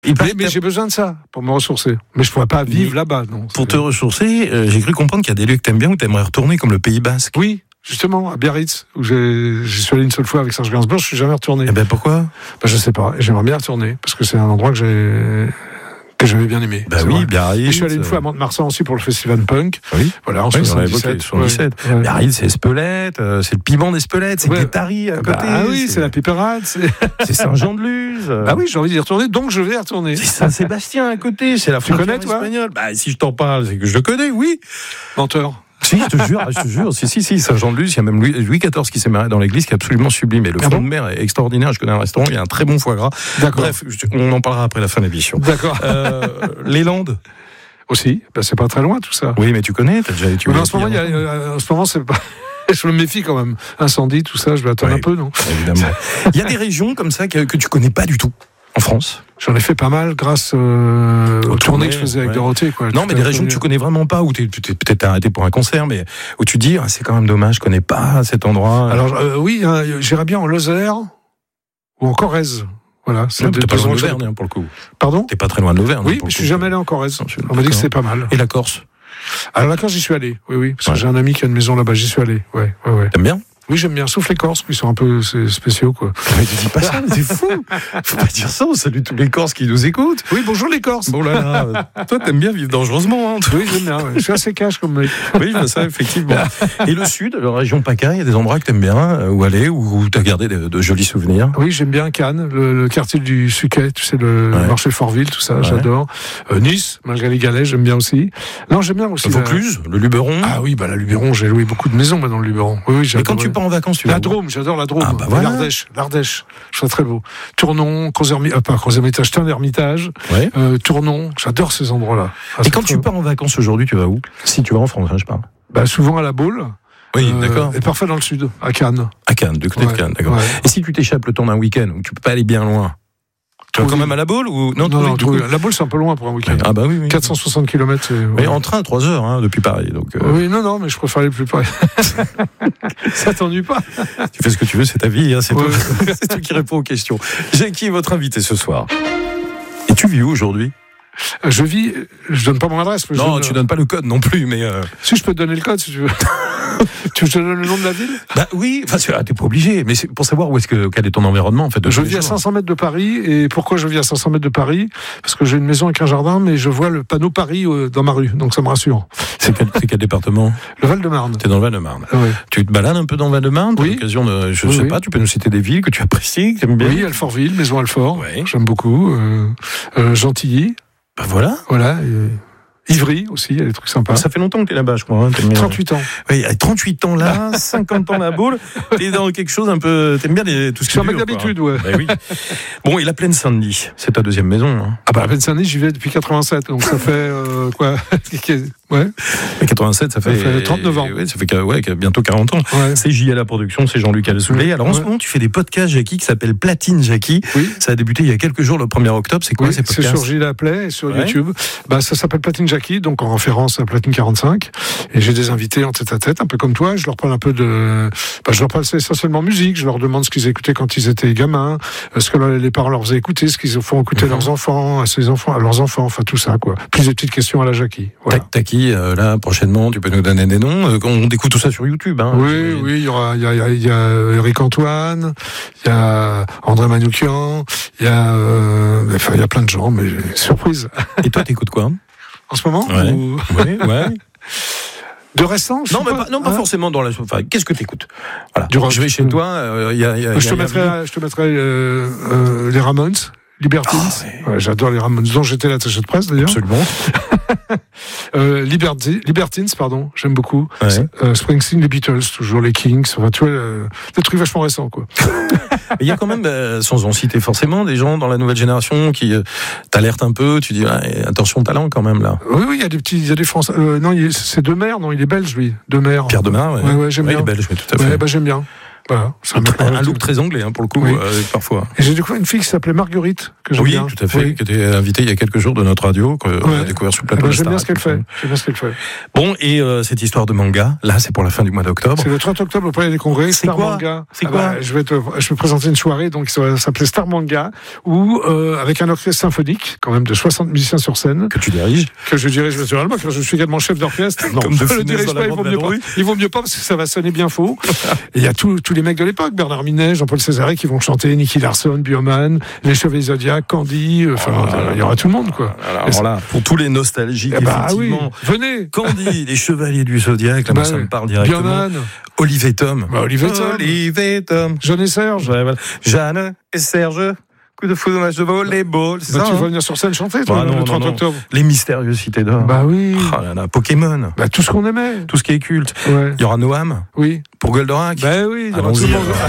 Mais j'ai besoin de ça pour me ressourcer. Mais je pourrais pas vivre là-bas. Non. Pour te ressourcer, j'ai cru comprendre qu'il y a des lieux que t'aimes bien où t'aimerais retourner, comme le Pays Basque. Oui, justement, à Biarritz, où j'y suis allé une seule fois avec Serge Gainsbourg, je suis jamais retourné. Eh ben pourquoi ? Je sais pas, j'aimerais bien retourner, parce que c'est un endroit que j'avais bien aimé. Bah oui, Biarritz. Et je suis allé une fois à Mont-de-Marsan aussi pour le festival punk. Oui. Voilà, en Oui, 77. Ouais. Biarritz, c'est Espelette, c'est le piment d'Espelette, c'est Guétari à côté. Ah oui, c'est la Piperade. C'est Saint-Jean-de-Luz. Ah oui, j'ai envie d'y retourner, donc je vais y retourner. C'est Saint-Sébastien à côté, c'est la frontière espagnole. Bah, si je t'en parle, c'est que je le connais, oui. Menteur. Si, je te jure. Si, Saint-Jean-de-Luz, il y a même Louis XIV qui s'est marié dans l'église, qui est absolument sublime. Et le front de mer est extraordinaire. Je connais un restaurant, il y a un très bon foie gras. D'accord. Bref, on en parlera après la fin de l'émission. D'accord. Les Landes. Aussi, c'est pas très loin tout ça. Oui, mais tu connais, t'as déjà été. En ce moment, c'est pas. Je me méfie quand même. Incendie, tout ça, je vais attendre un peu, non ? Évidemment. Il y a des régions comme ça que tu connais pas du tout en France. J'en ai fait pas mal grâce aux tournées que je faisais avec Dorothée. Non, mais des régions que tu connais vraiment pas, où tu t'es peut-être arrêté pour un concert, mais où tu dis, c'est quand même dommage, je connais pas cet endroit. Alors, oui, j'irais bien en Lozère ou en Corrèze. Voilà, c'est t'es pas loin de l'Auvergne, pour le coup. Pardon ? T'es pas très loin de l'Auvergne. Oui, mais je suis jamais allé en Corrèze. On m'a dit que c'était pas mal. Et la Corse ? Alors la Corse, j'y suis allé. Oui, parce que j'ai un ami qui a une maison là-bas, j'y suis allé. Ouais. T'aimes bien ? Oui, j'aime bien, sauf les Corses, qui sont un peu spéciaux, quoi. Mais tu dis pas ça, c'est fou. Faut pas dire ça, on salue tous les Corses qui nous écoutent. Oui, bonjour les Corses. Bon là, toi t'aimes bien vivre dangereusement, hein. Oui, j'aime bien, je suis assez cash comme mec. Oui, ça, effectivement. Et le sud, la région PACA, il y a des endroits que t'aimes bien, où aller, où t'as gardé de jolis souvenirs. Oui, j'aime bien Cannes, le quartier du Suquet, tu sais, le marché Fortville, tout ça, j'adore. Nice, malgré les galets, j'aime bien aussi. Non, j'aime bien aussi. Vaucluse, le Luberon. Ah oui, la Luberon, j'ai loué beaucoup de maisons, dans le Luberon. Oui, mais quand tu pars en vacances, tu vas j'adore la Drôme. Ah bah voilà. L'Ardèche, je trouve très beau. Tournon, Tain-l'Hermitage, Tournon, j'adore ces endroits-là. Et quand tu pars en vacances aujourd'hui, tu vas où ? Si tu vas en France, je parle. Souvent à la Baule. Oui, d'accord. Et parfois dans le sud, à Cannes. À Cannes, du côté de Cannes, d'accord. Ouais. Et si tu t'échappes le temps d'un week-end, où tu peux pas aller bien loin, tu vas quand même à la Baule ou non, la Baule c'est un peu loin pour un week-end. Ah bah oui. 460 km. Mais en train 3 heures depuis Paris donc. Oui, non, mais je préfère aller plus près. Ça t'ennuie pas. Tu fais ce que tu veux, c'est ta vie, c'est toi. C'est toi qui réponds aux questions. Jackie est votre invité ce soir. Et tu vis où aujourd'hui ? Je donne pas mon adresse. Non, tu donnes pas le code non plus, mais. Si je peux te donner le code si tu veux. Tu veux que je te donne le nom de la ville ? Bah oui, t'es pas obligé, mais c'est pour savoir quel est ton environnement en fait. Je vis à 500 mètres de Paris, et pourquoi je vis à 500 mètres de Paris ? Parce que j'ai une maison avec un jardin, mais je vois le panneau Paris dans ma rue, donc ça me rassure. C'est quel département ? Le Val-de-Marne. T'es dans le Val-de-Marne. Oui. Tu te balades un peu dans le Val-de-Marne ? Oui. L'occasion de, je sais pas, tu peux nous citer des villes que tu apprécies, que tu aimes bien ? Oui, Alfortville, Maison Alfort, j'aime beaucoup. Gentilly. Bah voilà. Voilà. Ivry aussi, il y a des trucs sympas. Ça fait longtemps que t'es là-bas, je crois. 38 ans. Oui, 38 ans là, 50 ans la Baule. T'es dans quelque chose un peu. T'aimes bien tout ce qui est. Je suis un mec d'habitude, ouais. Bah oui. Bon, et la Plaine Saint-Denis, c'est ta deuxième maison. Hein. La Plaine Saint-Denis, j'y vais depuis 87, donc ça fait quoi ? Ouais. Et 87, ça fait 39 ans. Oui, ça fait bientôt 40 ans. Ouais. C'est J à la production, c'est Jean-Luc Alessoulet. Alors en ce moment, tu fais des podcasts, Jackie, qui s'appellent Platine Jackie. Oui. Ça a débuté il y a quelques jours, le 1er octobre. C'est quoi ces podcasts ? C'est sur J Play et sur YouTube. Ça s'appelle Platine Jackie, donc en référence à Platine 45. Et j'ai des invités en tête-à-tête, un peu comme toi. Je leur parle un peu je leur parle essentiellement musique. Je leur demande ce qu'ils écoutaient quand ils étaient gamins, ce que les parents leur faisaient écouter, ce qu'ils font écouter leurs enfants, à leurs enfants, enfin tout ça, quoi. Plus de petites questions à la Jackie. Voilà. T'as qui là prochainement, tu peux nous donner des noms. On découvre tout ça sur YouTube. Hein, oui, il y a Eric Antoine, il y a André Manoukian, il y a plein de gens, mais surprise. Et toi, t'écoutes quoi en ce moment? Oui. De récent? Pas forcément dans la. Enfin, qu'est-ce que t'écoutes? Voilà. Je vais chez toi. Je te mettrai les Ramones. Libertines, j'adore les Ramones, dont j'étais l'attaché de presse d'ailleurs. Absolument. Libertines, j'aime beaucoup. Ouais. Springsteen, les Beatles, toujours les Kings, tu vois, des trucs vachement récents, quoi. Il y a quand même, sans en citer forcément, des gens dans la nouvelle génération qui t'alertent un peu, tu dis, attention talent quand même là. Oui, il y a des Français. Non, c'est Demer, non, il est belge lui, Demer. Pierre Demer, ouais, j'aime bien. Il est belge, mais tout à fait. J'aime bien. Voilà, un look très anglais, pour le coup, parfois. Et j'ai découvert une fille qui s'appelait Marguerite, que j'aime bien. Oui, tout à fait, qui était invitée il y a quelques jours de notre radio, qu'on a découvert sur le plateau. J'aime bien ce qu'elle fait. Bon, et cette histoire de manga, là, c'est pour la fin du mois d'octobre. C'est le 30 octobre au Palais des Congrès. C'est Star quoi Manga. C'est quoi je vais présenter une soirée, donc ça va s'appeler Star Manga, où avec un orchestre symphonique, quand même de 60 musiciens sur scène. Que tu diriges. Que je dirige naturellement, car je suis également chef d'orchestre. Non, comme je le dirige pas, il vaut mieux pas parce que ça va sonner bien faux. Et il y a tous les mecs de l'époque, Bernard Minet, Jean-Paul Césaré, qui vont chanter, Nicky Larson, Bioman, les Chevaliers Zodiac, Candy, il y aura tout le monde, quoi. Alors là, pour tous les nostalgiques, effectivement. Venez. Candy, les Chevaliers du Zodiac, là, moi, ça me parle directement. Bioman. Olivier Tom. Olivier Tom. Jeanne et Serge. Jeanne et Serge. Coup de foot de match de volleyball, c'est ça. Tu vas venir sur scène chanter, toi, le 30 octobre. Les mystérieux Cités d'Or. Bah oui. Pokémon. Bah tout ce qu'on aimait. Tout ce qui est culte. Ouais. Il y aura Noam. Oui. Pour Goldorak. Bah oui. Allons-y.